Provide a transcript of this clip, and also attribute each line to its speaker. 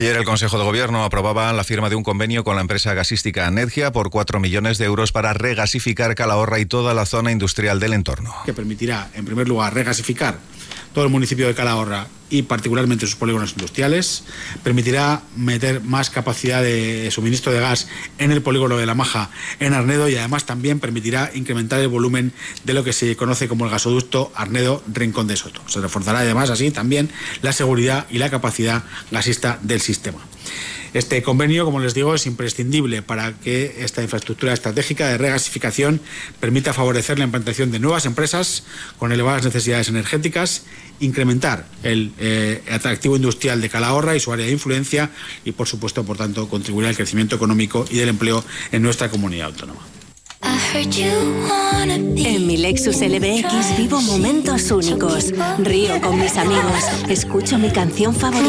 Speaker 1: Ayer el Consejo de Gobierno aprobaba la firma de un convenio con la empresa gasística Nedgia por 4 millones de euros para regasificar Calahorra y toda la zona industrial del entorno.
Speaker 2: Que permitirá, en primer lugar, regasificar todo el municipio de Calahorra y particularmente sus polígonos industriales. Permitirá meter más capacidad de suministro de gas en el polígono de La Maja, en Arnedo, y además también permitirá incrementar el volumen de lo que se conoce como el gasoducto Arnedo-Rincón de Soto. Se reforzará además así también la seguridad y la capacidad gasista del sistema. Este convenio, como les digo, es imprescindible para que esta infraestructura estratégica de regasificación permita favorecer la implantación de nuevas empresas con elevadas necesidades energéticas, incrementar el atractivo industrial de Calahorra y su área de influencia y, por supuesto, por tanto, contribuir al crecimiento económico y del empleo en nuestra comunidad autónoma.
Speaker 3: En mi Lexus LBX vivo momentos únicos. Río con mis amigos. Escucho mi canción favorita.